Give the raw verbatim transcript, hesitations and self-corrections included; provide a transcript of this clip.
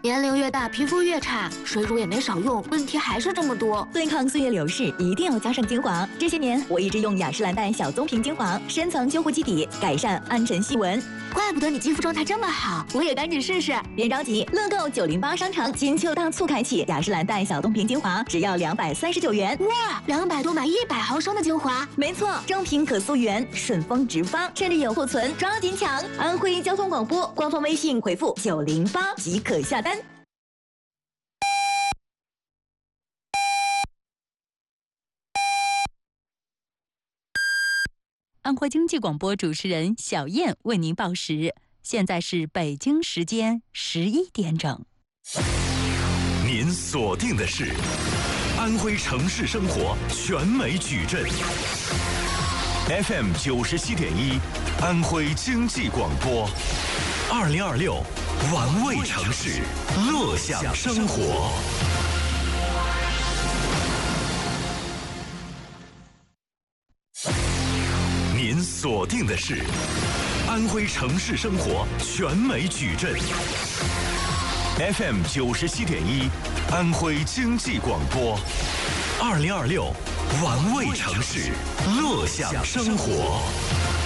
年龄越大，皮肤越差，水乳也没少用，问题还是这么多。 对抗岁月流逝，一定要加上精华。这些年，我一直用雅诗兰黛小棕瓶精华，深层修护基底，改善暗沉细纹。 怪不得你肌肤状态这么好，我也赶紧试试。 别着急，乐购九零八商城金秋大促开启，雅诗兰黛小棕瓶精华只要两百三十九元。 哇，两百多买一百毫升的精华。 没错，正品可溯源，顺丰直发，甚至有库存，抓紧抢！安徽交通广播官方微信回复九零八即可下单。 安徽经济广播主持人小燕为您报时，现在是北京时间十一点整。 您锁定的是安徽城市生活全美矩阵 F M 九十七点一，安徽经济广播，二零二六玩味城市，乐享生活。您锁定的是安徽城市生活全美矩阵 F M 九十七点一，安徽经济广播，二零二六玩味城市，乐享生活。